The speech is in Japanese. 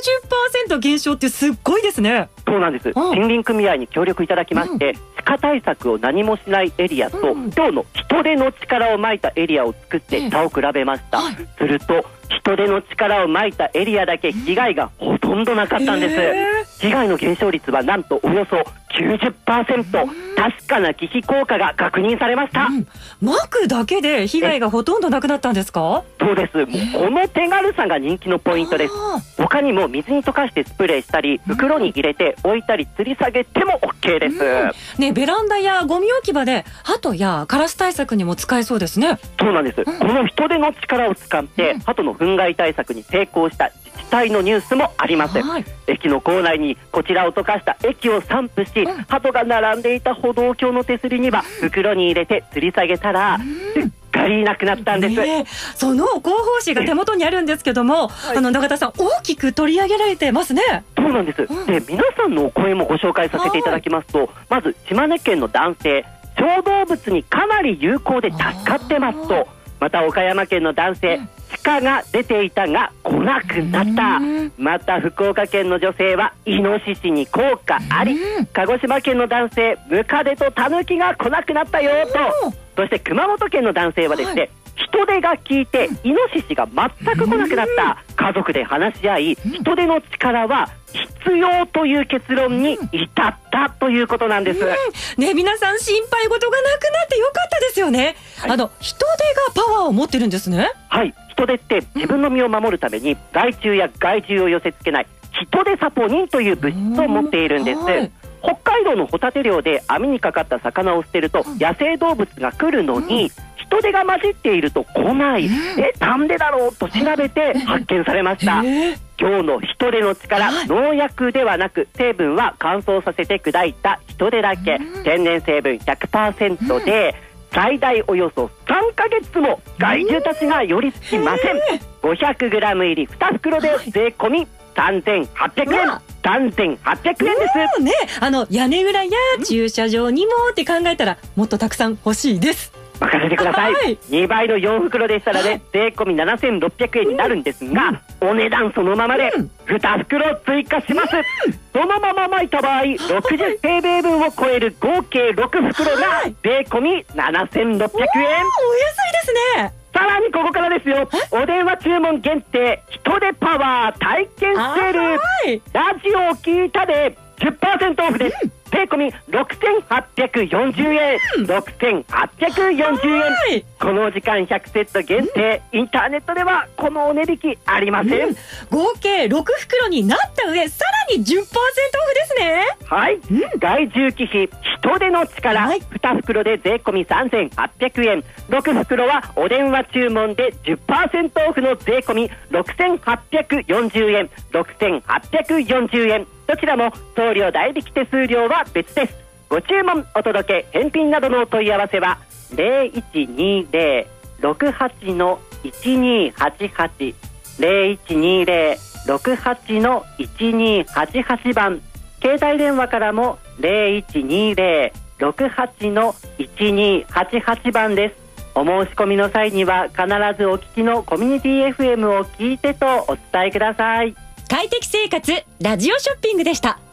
90% 減少ってすっごいですね。 そうなんです。森林組合に協力いただきまして、鹿対策を何もしないエリアと、今日の人手の力をまいたエリアを作って差を比べました。すると人手の力をまいたエリアだけ被害がほとんどなかったんです。被害の減少率はなんとおよそ 90%、確かな忌避効果が確認されました。 まくだけで被害がほとんどなくなったんですか？ そうです。もうこの手軽さが人気のポイントです。他にも水に溶かしてスプレーしたり、袋に入れて置いたり吊り下げても OK です。 ね、ベランダやゴミ置き場で鳩やカラス対策にも使えそうですね。 そうなんです。この人手の力を使って鳩の糞害対策に成功した自治体のニュースもあります。駅の構内にこちらを溶かした液を散布し、鳩が並んでいた歩道橋の手すりには袋に入れて吊り下げたらすっかりいなくなったんです。 その広報誌が手元にあるんですけども、永田さん大きく取り上げられてますね。 そうなんです。で、皆さんのお声もご紹介させていただきますと、まず島根県の男性、小動物にかなり有効で助かってますと、また岡山県の男性、鹿が出ていたが来なくなった。また福岡県の女性はイノシシに効果あり。鹿児島県の男性、ムカデとタヌキが来なくなったよと。そして熊本県の男性はですね、人手が効いてイノシシが全く来なくなった。家族で話し合い、人手の力は必要という結論に至ったということなんです。 ね、皆さん心配事がなくなってよかったですよね。人手がパワーを持ってるんですね。 はい、人手って自分の身を守るために害虫や害獣を寄せ付けない人手サポニンという物質を持っているんです。北海道のホタテ漁で網にかかった魚を捨てると野生動物が来るのに、人手が混じっていると来ない。なんでだろうと調べて発見されました。今日の人手の力、農薬ではなく成分は乾燥させて砕いた人手だけ、天然成分 100% で最大およそ3ヶ月も害獣たちが寄りつきません。500g 入り2袋で税込み3800円。3800円ですね。屋根裏や駐車場にもって考えたらもっとたくさん欲しいです。 任せてください。2倍の4袋でしたらね、税込み7600円になるんですが、お値段そのままで2袋追加します。そのまま巻いた場合、60平米分を超える合計6袋が税込み7600円。お安いですね。 さらにここからですよ。お電話注文限定人手パワー体験セール。ラジオを聞いたで 10% オフです。税込み6840円。6840円。この時間100セット限定。インターネットではこのお値引きありません。 合計6袋になった上、さらに 10% オフですね。 はい、害獣忌避人手の力、2袋で税込み3800円。6袋はお電話注文で 10% オフの税込み6840円。6840円。どちらも送料代引き手数料は別です。ご注文、お届け、返品などのお問い合わせは 0120-68-1288 0120-68-1288 番。携帯電話からも 0120-68-1288 番です。お申し込みの際には必ずお聞きのコミュニティ FM を聞いてとお伝えください。 快適生活ラジオショッピングでした。